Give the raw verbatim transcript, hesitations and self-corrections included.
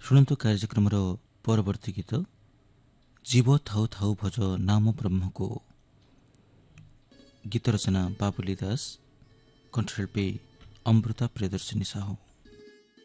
ଶୁଣନ୍ତୁ କାର୍ଯ୍ୟକ୍ରମର ପରବର୍ତ୍ତୀ ଗୀତ ଜୀବ ଥାଉ ଥାଉ ଭଜ ନାମ ବ୍ରହ୍ମକୁ। ଗୀତ ରଚନା ବାବୁଲି ଦାସ, କଣ୍ଠଶିଳ୍ପୀ ଅମୃତା ପ୍ରିୟଦର୍ଶିନୀ ସାହୁ।